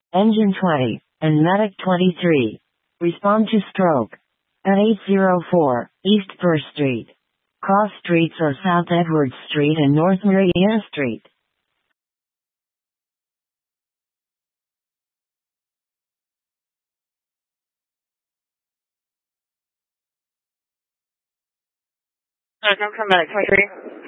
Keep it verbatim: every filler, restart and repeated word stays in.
Engine twenty, and Medic twenty-three. Respond to stroke. At eight oh four, East First Street. Cross streets are South Edwards Street and North Marietta Street. Uh, come from Medic twenty-three.